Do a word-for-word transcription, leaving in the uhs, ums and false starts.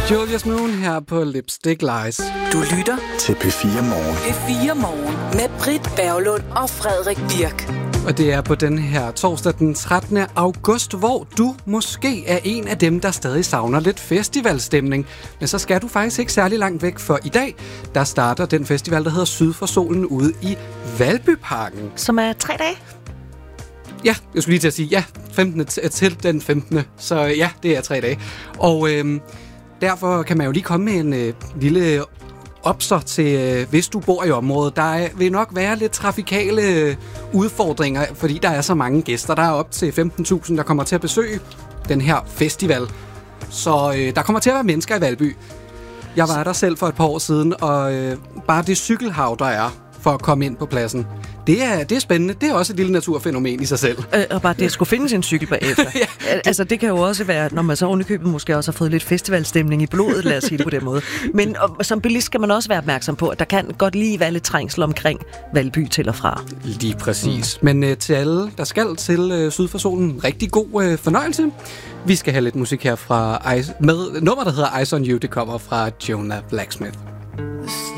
Julius Moon her på Lipstick Lies. Du lytter til P fire Morgen. P fire Morgen med Britt Berglund og Frederik Birk. Og det er på den her torsdag den trettende august, hvor du måske er en af dem, der stadig savner lidt festivalstemning. Men så skal du faktisk ikke særlig langt væk, for i dag, der starter den festival, der hedder Syd for Solen ude i Valbyparken. Som er tre dage? Ja, jeg skulle lige til at sige, ja, femtende til den femtende Så ja, det er tre dage. Og øhm, derfor kan man jo lige komme med en øh, lille opser til, øh, hvis du bor i området. Der vil nok være lidt trafikale øh, udfordringer, fordi der er så mange gæster. Der er op til femten tusind, der kommer til at besøge den her festival. Så øh, der kommer til at være mennesker i Valby. Jeg var der selv for et par år siden, og øh, bare det cykelhav, der er for at komme ind på pladsen, Det er, det er spændende. Det er også et lille naturfænomen i sig selv. Øh, og bare det skulle findes en cykel bagefter. Ja. Altså, det kan jo også være, når man så ovenikøbet måske også har fået lidt festivalstemning i blodet, lad os sige det på den måde. Men og, som bilist skal man også være opmærksom på, at der kan godt lige være lidt trængsel omkring Valby til og fra. Lige præcis. Mm. Men øh, til alle, der skal til øh, Syd for Solen, rigtig god øh, fornøjelse. Vi skal have lidt musik her fra Ice, med nummer, der hedder Eyes on You. Det kommer fra Jonah Blacksmith.